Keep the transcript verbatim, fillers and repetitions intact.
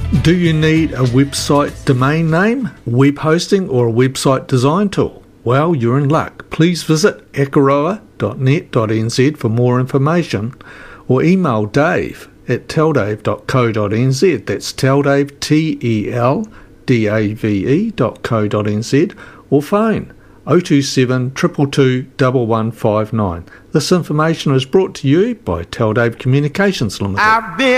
Do you need a website domain name, web hosting or a website design tool? Well, you're in luck. Please visit akaroa dot net dot n z for more information or email Dave at teldave dot co dot n z. That's teldave, T E L D A V E dot co dot n z, or phone oh two seven, two two two, one one five nine. This information is brought to you by Teldave Communications Limited. I've been